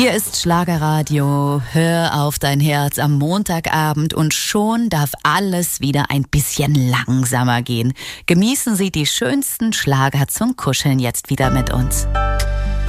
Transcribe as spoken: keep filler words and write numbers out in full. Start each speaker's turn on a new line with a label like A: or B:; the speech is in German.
A: Hier ist Schlagerradio. Hör auf dein Herz am Montagabend und schon darf alles wieder ein bisschen langsamer gehen. Genießen Sie die schönsten Schlager zum Kuscheln jetzt wieder mit uns.